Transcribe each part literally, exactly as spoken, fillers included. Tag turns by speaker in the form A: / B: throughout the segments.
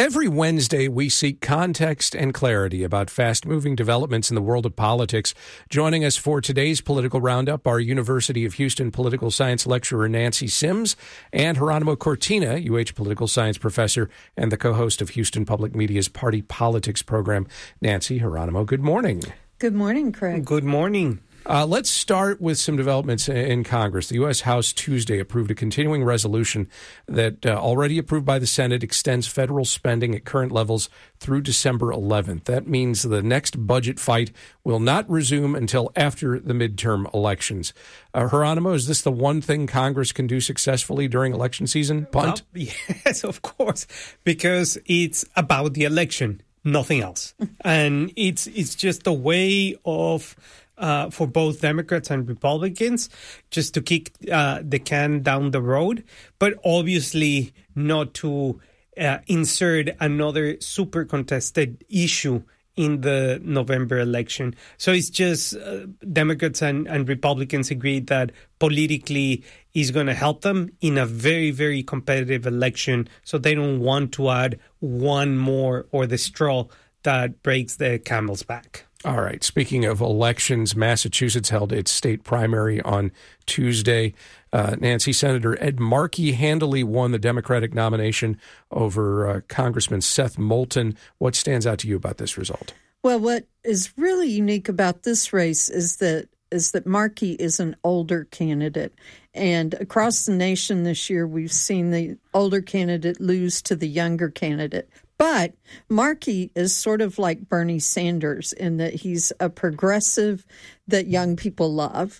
A: Every Wednesday, we seek context and clarity about fast-moving developments in the world of politics. Joining us for today's political roundup are University of Houston political science lecturer Nancy Sims and Geronimo Cortina, U H political science professor and the co-host of Houston Public Media's Party Politics program. Nancy, Geronimo, good morning.
B: Good morning, Craig.
C: Good morning.
A: Uh, let's start with some developments in Congress. The U S. House Tuesday approved a continuing resolution that, uh, already approved by the Senate, extends federal spending at current levels through December eleventh. That means the next budget fight will not resume until after the midterm elections. Uh, Geronimo, is this the one thing Congress can do successfully during election season? Punt?
C: Well, yes, of course, because it's about the election, nothing else. And it's it's just a way of... Uh, for both Democrats and Republicans, just to kick uh, the can down the road, but obviously not to uh, insert another super contested issue in the November election. So it's just uh, Democrats and, and Republicans agreed that politically is going to help them in a very, very competitive election. So they don't want to add one more or the straw that breaks the camel's back.
A: All right. Speaking of elections, Massachusetts held its state primary on Tuesday. Uh, Nancy, Senator Ed Markey handily won the Democratic nomination over uh, Congressman Seth Moulton. What stands out to you about this result?
B: Well, what is really unique about this race is that is that Markey is an older candidate. And across the nation this year, we've seen the older candidate lose to the younger candidate. But Markey is sort of like Bernie Sanders in that he's a progressive that young people love.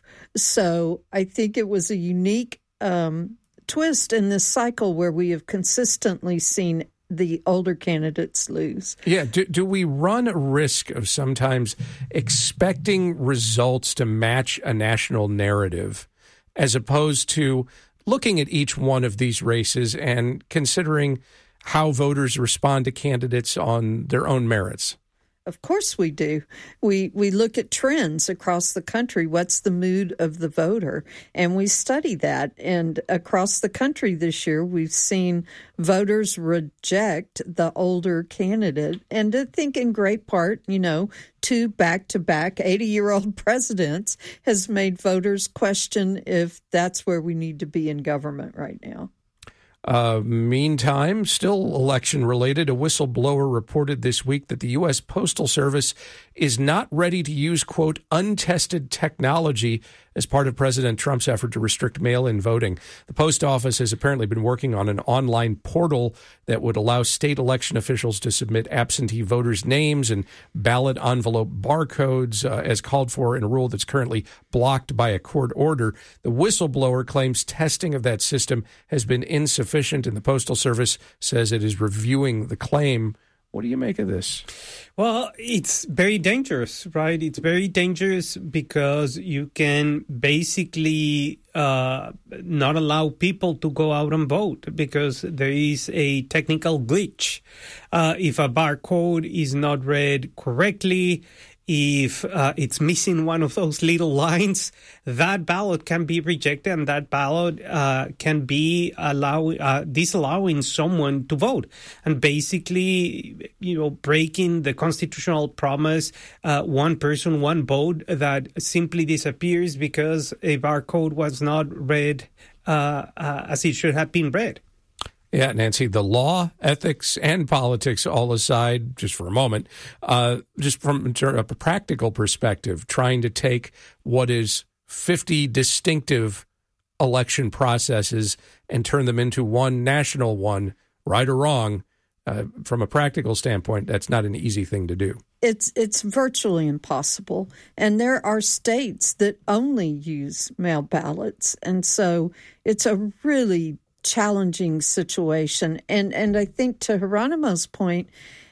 B: So I think it was a unique um, twist in this cycle where we have consistently seen the older candidates lose.
A: Yeah. Do, do we run a risk of sometimes expecting results to match a national narrative as opposed to looking at each one of these races and considering how voters respond to candidates on their own merits?
B: Of course we do. We we look at trends across the country. What's the mood of the voter? And we study that. And across the country this year, we've seen voters reject the older candidate. And I think in great part, you know, two back-to-back eighty-year-old presidents has made voters question if that's where we need to be in government right now.
A: Uh, meantime, still election-related, a whistleblower reported this week that the U S. Postal Service is not ready to use, quote, untested technology as part of President Trump's effort to restrict mail-in voting. The post office has apparently been working on an online portal that would allow state election officials to submit absentee voters' names and ballot envelope barcodes uh, as called for in a rule that's currently blocked by a court order. The whistleblower claims testing of that system has been insufficient, and the Postal Service says it is reviewing the claim. What do you make of this?
C: Well, it's very dangerous, right? It's very dangerous because you can basically uh, not allow people to go out and vote because there is a technical glitch. Uh, if a barcode is not read correctly, if uh, it's missing one of those little lines, that ballot can be rejected, and that ballot uh, can be allow uh, disallowing someone to vote, and basically, you know, breaking the constitutional promise, uh, one person, one vote, that simply disappears because a barcode was not read uh, uh, as it should have been read.
A: Yeah, Nancy, the law, ethics, and politics all aside, just for a moment, uh, just from a practical perspective, trying to take what is fifty distinctive election processes and turn them into one national one, right or wrong, uh, from a practical standpoint, that's not an easy thing to do.
B: It's it's virtually impossible. And there are states that only use mail ballots. And so it's a really challenging situation. And and I think to Geronimo's point,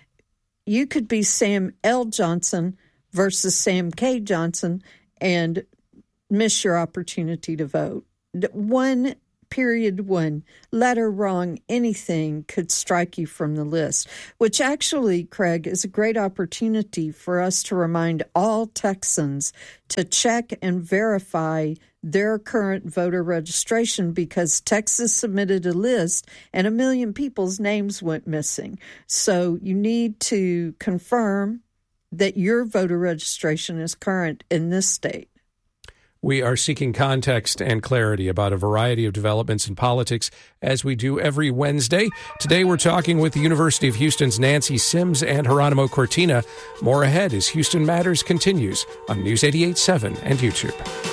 B: you could be Sam L. Johnson versus Sam K. Johnson and miss your opportunity to vote. One period when letter wrong, anything could strike you from the list, which actually, Craig, is a great opportunity for us to remind all Texans to check and verify their current voter registration, because Texas submitted a list and a million people's names went missing. So you need to confirm that your voter registration is current in this state.
A: We are seeking context and clarity about a variety of developments in politics, as we do every Wednesday. Today, we're talking with the University of Houston's Nancy Sims and Geronimo Cortina. More ahead as Houston Matters continues on News eighty-eight point seven and YouTube.